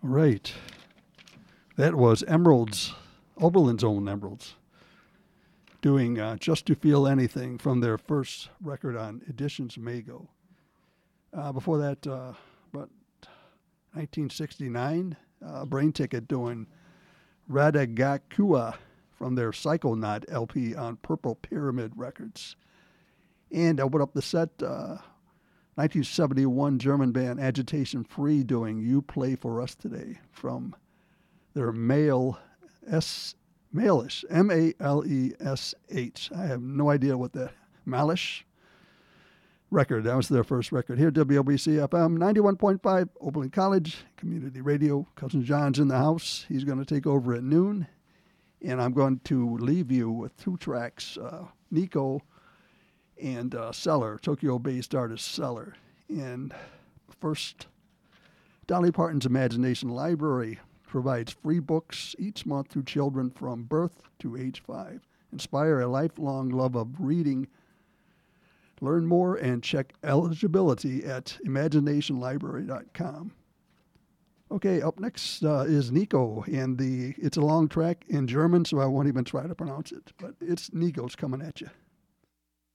Right. That was Emeralds, Oberlin's Own Emeralds, doing Just to Feel Anything from their first record on Editions Mago. Before that, about 1969, Brain Ticket doing Radagakua from their Psychonaut LP on Purple Pyramid Records. And I opened up the set, 1971 German band Agitation Free doing You Play For Us Today from their Malish, M-A-L-E-S-H. I have no idea what that, Malish record. That was their first record. Here, WLBC FM 91.5, Oberlin College, Community Radio. Cousin John's in the house. He's going to take over at noon. And I'm going to leave you with two tracks, Nico and Cellar, Tokyo-based artist Cellar. And first, Dolly Parton's Imagination Library provides free books each month to children from birth to age 5. Inspire a lifelong love of reading. Learn more and check eligibility at imaginationlibrary.com. Okay, up next is Nico, and it's a long track in German, so I won't even try to pronounce it, but it's Nico's coming at you.